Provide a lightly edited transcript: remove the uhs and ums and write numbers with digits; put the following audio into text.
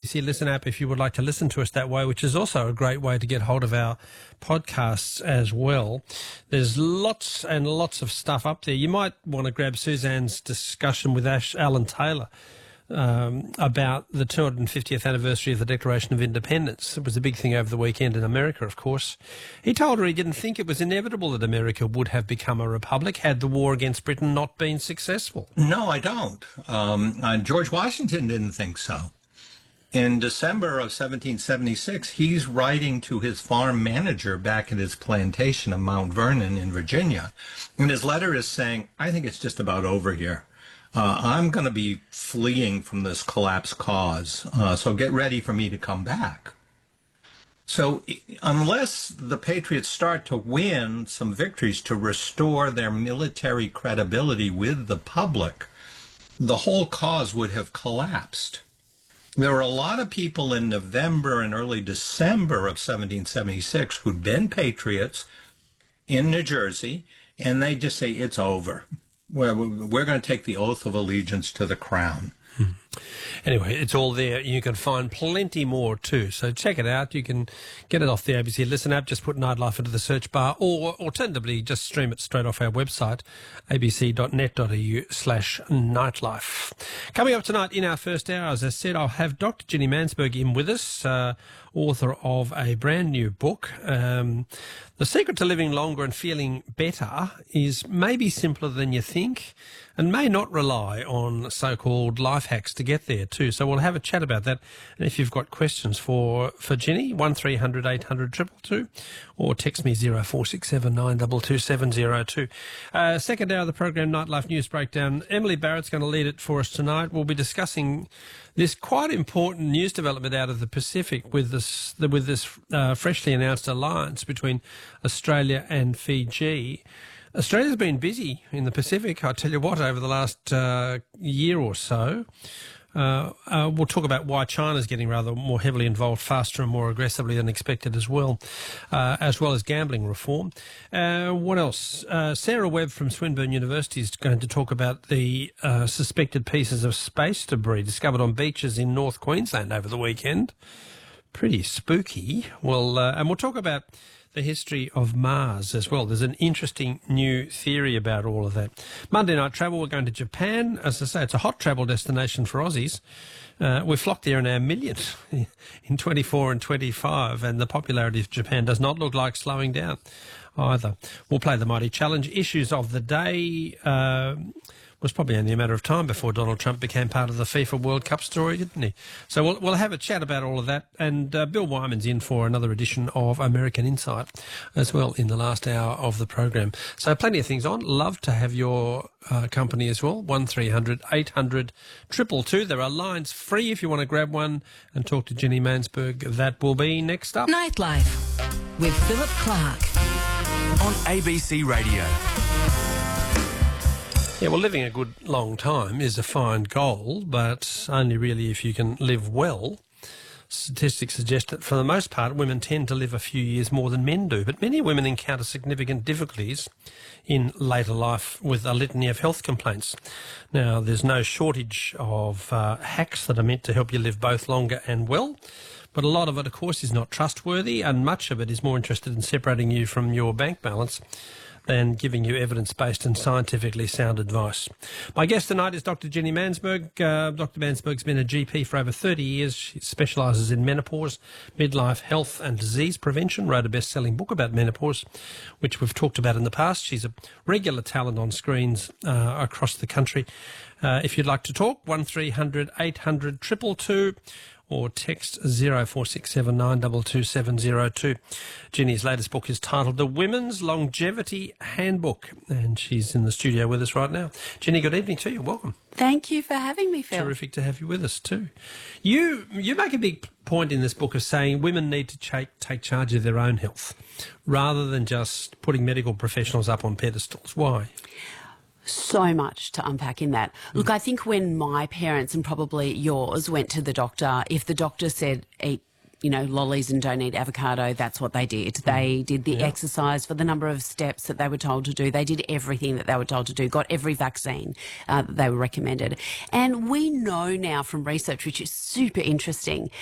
ABC Listen app if you would like to listen to us that way, which is also a great way to get hold of our podcasts as well. There's lots and lots of stuff up there. You might want to grab Suzanne's discussion with Alan Taylor about the 250th anniversary of the Declaration of Independence. It was a big thing over the weekend in America, of course. He told her he didn't think it was inevitable that America would have become a republic had the war against Britain not been successful. No, I don't. George Washington didn't think so. In December of 1776, he's writing to his farm manager back at his plantation of Mount Vernon in Virginia. And his letter is saying, I think it's just about over here. I'm going to be fleeing from this collapse cause, so get ready for me to come back. So unless the Patriots start to win some victories to restore their military credibility with the public, the whole cause would have collapsed. There were a lot of people in November and early December of 1776 who'd been patriots in New Jersey, and they just say, it's over. We're going to take the oath of allegiance to the crown. Anyway, it's all there. You can find plenty more too. So check it out. You can get it off the ABC Listen app. Just put Nightlife into the search bar, or alternatively, just stream it straight off our website, abc.net.au/nightlife. Coming up tonight in our first hour, as I said, I'll have Dr. Ginny Mansberg in with us, author of a brand new book. The secret to living longer and feeling better is maybe simpler than you think, and may not rely on so-called life hacks to get there too. So we'll have a chat about that. And if you've got questions for Ginny, 1300 800 222, or text me 0467 922 702. Second hour of the program, Nightlife News Breakdown. Emily Barrett's going to lead it for us tonight. We'll be discussing this quite important news development out of the Pacific with this freshly announced alliance between Australia and Fiji. Australia's been busy in the Pacific, I tell you what, over the last year or so. We'll talk about why China's getting rather more heavily involved faster and more aggressively than expected as well as gambling reform. What else? Sarah Webb from Swinburne University is going to talk about the suspected pieces of space debris discovered on beaches in North Queensland over the weekend. Pretty spooky. And we'll talk about the history of Mars as well. There's an interesting new theory about all of that. Monday Night Travel, we're going to Japan. As I say, it's a hot travel destination for Aussies. We flocked there in our millions in 24 and 25, and the popularity of Japan does not look like slowing down either. We'll play the Mighty Challenge. Issues of the day. Was probably only a matter of time before Donald Trump became part of the FIFA World Cup story, didn't he? So we'll have a chat about all of that. And Bill Wyman's in for another edition of American Insight as well in the last hour of the program. So plenty of things on. Love to have your company as well. 1300 800 222. There are lines free if you want to grab one and talk to Ginny Mansberg. That will be next up. Nightlife with Philip Clark on ABC Radio. Yeah, well, living a good long time is a fine goal, but only really if you can live well. Statistics suggest that for the most part, women tend to live a few years more than men do, but many women encounter significant difficulties in later life with a litany of health complaints. Now, there's no shortage of hacks that are meant to help you live both longer and well, but a lot of it, of course, is not trustworthy, and much of it is more interested in separating you from your bank balance than giving you evidence-based and scientifically sound advice. My guest tonight is Dr. Ginny Mansberg. Dr. Mansberg's been a GP for over 30 years. She specialises in menopause, midlife health and disease prevention, wrote a best-selling book about menopause, which we've talked about in the past. She's a regular talent on screens across the country. If you'd like to talk, 1300 800 222, or text 0467 922 702. Ginny's latest book is titled The Women's Longevity Handbook, and she's in the studio with us right now. Ginny, good evening to you. Welcome. Thank you for having me, Phil. Terrific to have you with us too. You make a big point in this book of saying women need to take charge of their own health rather than just putting medical professionals up on pedestals. Why? So much to unpack in that. Look, I think when my parents and probably yours went to the doctor, if the doctor said eat, lollies and don't eat avocado, that's what they did. They did the exercise for the number of steps that they were told to do. They did everything that they were told to do, got every vaccine that they were recommended. And we know now from research, which is super interesting,